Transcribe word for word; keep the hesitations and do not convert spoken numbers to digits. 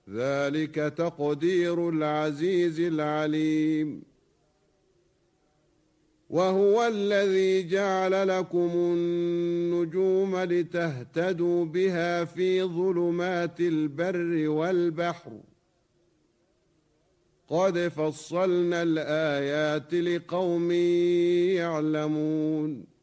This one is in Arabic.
ذلك تقدير العزيز العليم. وهو الذي جعل لكم النجوم لتهتدوا بها في ظلمات البر والبحر، قد فصلنا الآيات لقوم يعلمون.